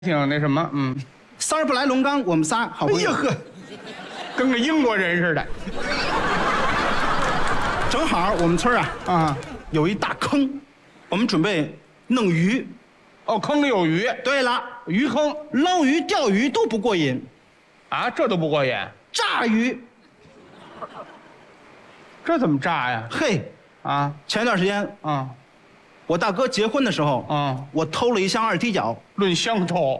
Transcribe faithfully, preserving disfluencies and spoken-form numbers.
挺那什么，嗯， 三儿不来龙岗，我们仨好朋友。 哎呀呵，跟个英国人似的正好我们村啊啊！ 有一大坑，我们准备弄鱼。 哦，坑里有鱼， 对了， 鱼坑捞鱼、钓鱼都不过瘾， 啊，这都不过瘾， 炸鱼， 这怎么炸呀？ 嘿， 啊前段时间啊我大哥结婚的时候， 啊！ 我偷了一箱二踢脚。 论相偷。